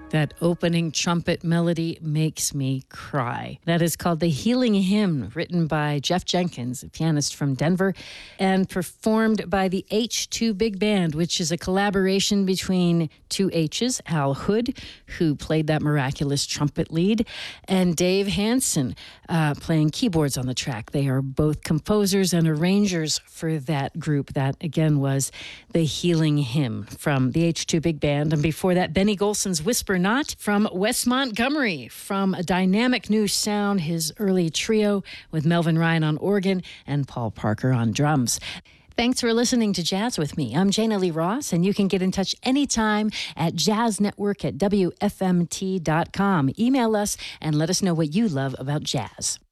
That opening trumpet melody makes me cry. That is called The Healing Hymn, written by Jeff Jenkins, a pianist from Denver, and performed by the H2 Big Band, which is a collaboration between two H's, Al Hood, who played that miraculous trumpet lead, and Dave Hansen, playing keyboards on the track. They are both composers and arrangers for that group. That, again, was The Healing Hymn from the H2 Big Band. And before that, Benny Golson's Whisper Not from Wes Montgomery, from a dynamic new sound, his early trio with Melvin Ryan on organ and Paul Parker on drums. Thanks for listening to Jazz with me. I'm Jana Lee Ross, and you can get in touch anytime at jazznetwork@wfmt.com. Email us and let us know what you love about jazz.